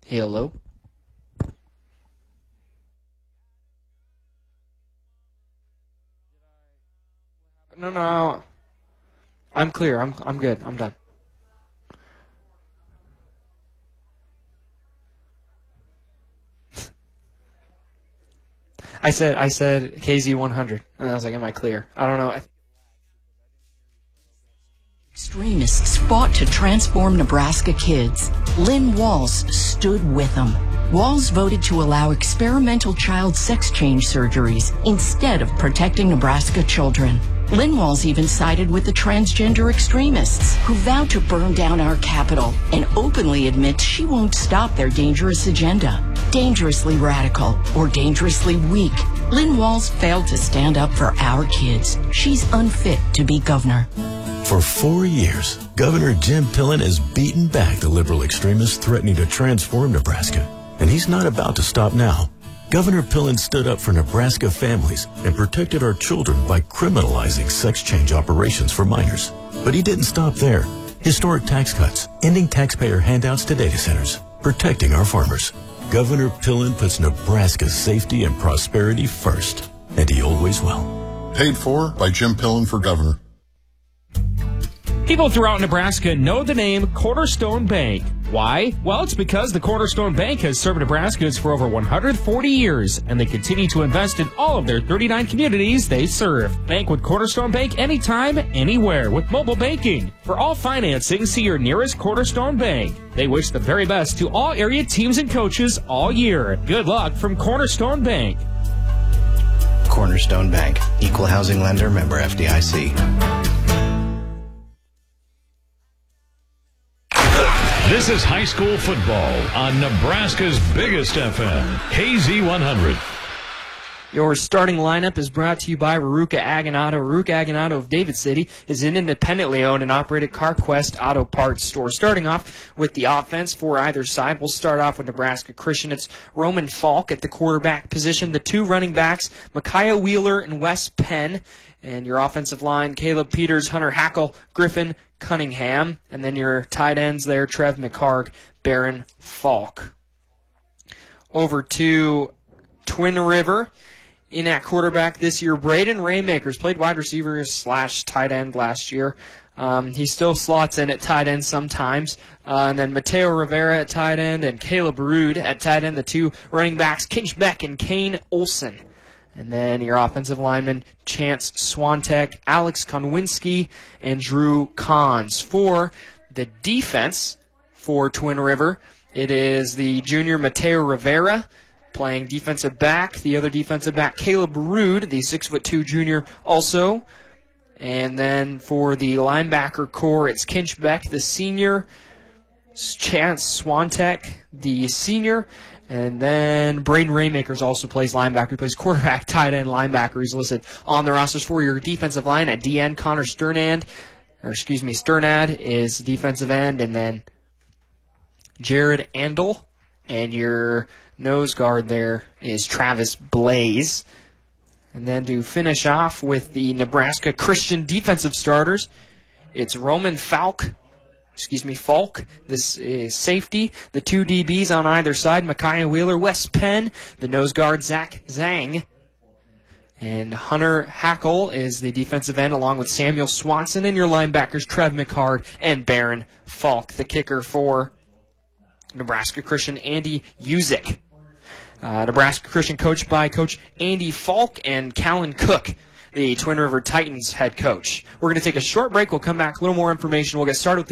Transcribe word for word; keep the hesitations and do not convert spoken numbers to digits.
Hello. No, no. I'm clear. I'm I'm good. I'm done. I said I said K Z one hundred, and I was like, "Am I clear?" I don't know. Extremists fought to transform Nebraska kids. Lynn Walls stood with them. Walls voted to allow experimental child sex change surgeries instead of protecting Nebraska children. Lynn Walls even sided with the transgender extremists who vowed to burn down our capital and openly admits she won't stop their dangerous agenda. Dangerously radical or dangerously weak, Lynn Walls failed to stand up for our kids. She's unfit to be governor. For four years, Governor Jim Pillen has beaten back the liberal extremists threatening to transform Nebraska. And he's not about to stop now. Governor Pillen stood up for Nebraska families and protected our children by criminalizing sex change operations for minors. But he didn't stop there. Historic tax cuts, ending taxpayer handouts to data centers, protecting our farmers. Governor Pillen puts Nebraska's safety and prosperity first, and he always will. Paid for by Jim Pillen for governor. People throughout Nebraska know the name Cornerstone Bank. Why? Well, it's because the Cornerstone Bank has served Nebraskans for over one hundred forty years, and they continue to invest in all of their thirty-nine communities they serve. Bank with Cornerstone Bank anytime, anywhere with mobile banking. For all financing, see your nearest Cornerstone Bank. They wish the very best to all area teams and coaches all year. Good luck from Cornerstone Bank. Cornerstone Bank, equal housing lender, member F D I C. This is high school football on Nebraska's biggest F M, K Z one hundred. Your starting lineup is brought to you by Ruruka Aganado. Ruruka Aganado of David City is an independently owned and operated CarQuest auto parts store. Starting off with the offense for either side, we'll start off with Nebraska Christian. It's Roman Falk at the quarterback position. The two running backs, Micaiah Wheeler and Wes Penn. And your offensive line, Caleb Peters, Hunter Hackle, Griffin Cunningham. And then your tight ends there, Trev McHarg, Barron Falk. Over to Twin River. In at quarterback this year, Braden Raymakers played wide receiver slash tight end last year. Um, he still slots in at tight end sometimes. Uh, and then Mateo Rivera at tight end and Caleb Rude at tight end. The two running backs, Kinch Beck and Kane Olson. And then your offensive linemen, Chance Swantek, Alex Konwinski, and Drew Kahns. For the defense for Twin River, it is the junior Mateo Rivera playing defensive back. The other defensive back, Caleb Rude, the six foot two junior also. And then for the linebacker core, it's Kinch Beck, the senior, Chance Swantek, the senior, and then Braden Raymakers also plays linebacker. He plays quarterback, tight end, linebacker. He's listed on the rosters for your defensive line. At D N, Connor Sternad, or excuse me, Sternad is defensive end, and then Jared Andel, and your nose guard there is Travis Blaze. And then to finish off with the Nebraska Christian defensive starters, it's Roman Falk, excuse me, Falk, this is safety. The two D Bs on either side, Micaiah Wheeler, Wes Penn, the nose guard, Zach Zhang. And Hunter Hackle is the defensive end, along with Samuel Swanson, and your linebackers, Trev McHarg and Barron Falk. The kicker for Nebraska Christian, Andy Uzick. Uh, Nebraska Christian coached by Coach Andy Falk and Callan Cook, the Twin River Titans head coach. We're going to take a short break. We'll come back, a little more information. We'll get started with the